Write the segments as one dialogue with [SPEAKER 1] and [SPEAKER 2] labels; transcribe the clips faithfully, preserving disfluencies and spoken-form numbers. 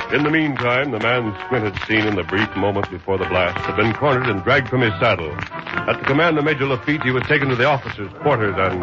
[SPEAKER 1] In the meantime, the man Squint had seen in the brief moment before the blast had been cornered and dragged from his saddle. At the command of Major Lafitte, he was taken to the officers' quarters and...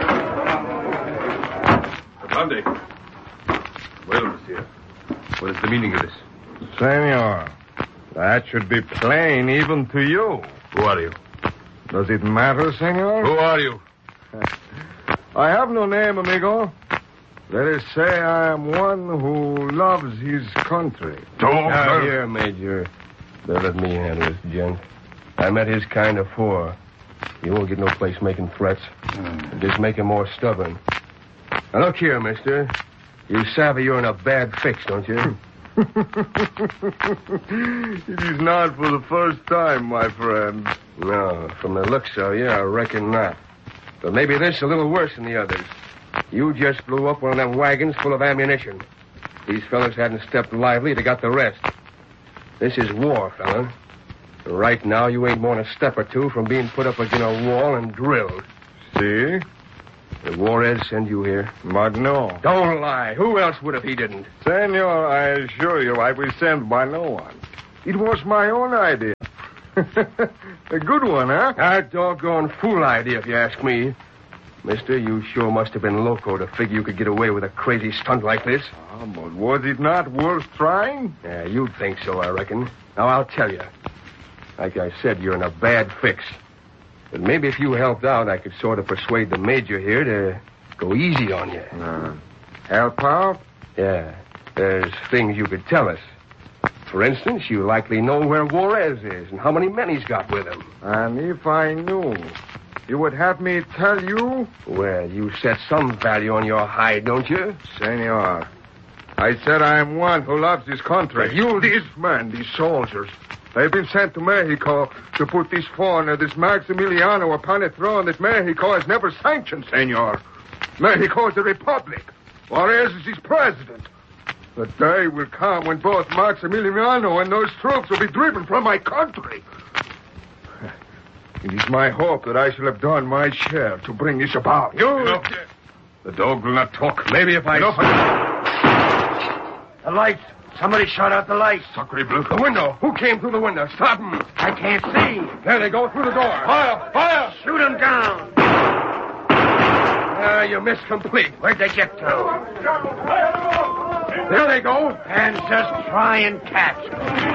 [SPEAKER 2] Blondie. Well, monsieur, what is the meaning of this?
[SPEAKER 3] Senor, that should be plain even to you.
[SPEAKER 2] Who are you?
[SPEAKER 3] Does it matter, senor?
[SPEAKER 2] Who are you?
[SPEAKER 3] I have no name, amigo. Let us say I am one who loves his country.
[SPEAKER 2] Don't.
[SPEAKER 4] Now, here, Major. They'll let me handle this, gent. I met his kind afore. You won't get no place making threats. Mm. Just make him more stubborn. Now, look here, mister. You savvy you're in a bad fix, don't you?
[SPEAKER 3] It is not for the first time, my friend.
[SPEAKER 4] No, from the looks of you, I reckon not. But maybe this a little worse than the others. You just blew up one of them wagons full of ammunition. These fellas hadn't stepped lively, they got the rest. This is war, fella. Right now, you ain't more than a step or two from being put up against a wall and drilled.
[SPEAKER 3] See?
[SPEAKER 4] Did Juarez send you here?
[SPEAKER 3] But no.
[SPEAKER 4] Don't lie. Who else would if he didn't?
[SPEAKER 3] Senor, I assure you I was sent by no one. It was my own idea. A good one, huh?
[SPEAKER 4] A doggone fool idea, if you ask me. Mister, you sure must have been loco to figure you could get away with a crazy stunt like this.
[SPEAKER 3] Oh, but was it not worth trying?
[SPEAKER 4] Yeah, you'd think so, I reckon. Now, I'll tell you. Like I said, you're in a bad fix. But maybe if you helped out, I could sort of persuade the major here to go easy on you.
[SPEAKER 3] Uh, help out?
[SPEAKER 4] Yeah. There's things you could tell us. For instance, you likely know where Juarez is and how many men he's got with him.
[SPEAKER 3] And if I knew, you would have me tell you?
[SPEAKER 4] Well, you set some value on your hide, don't you?
[SPEAKER 3] Senor, I said I am one who loves his country.
[SPEAKER 4] But you...
[SPEAKER 3] These men, these soldiers, they've been sent to Mexico to put this foreigner, this Maximiliano, upon a throne that Mexico has never sanctioned, senor. Mexico is a republic. Juarez is his president. The day will come when both Maximiliano and those troops will be driven from my country. It is my hope that I shall have done my share to bring this about.
[SPEAKER 2] You... Look, the dog will not talk.
[SPEAKER 4] Maybe if I...
[SPEAKER 2] Look.
[SPEAKER 5] The lights. Somebody shot out the lights.
[SPEAKER 2] Sacre bleu.
[SPEAKER 4] The window. Who came through the window? Stop them.
[SPEAKER 5] I can't see.
[SPEAKER 4] There they go, through the door.
[SPEAKER 2] Fire! Fire!
[SPEAKER 5] Shoot them down.
[SPEAKER 4] Ah, you missed complete.
[SPEAKER 5] Where'd they get to?
[SPEAKER 4] There they go.
[SPEAKER 5] And just try and catch.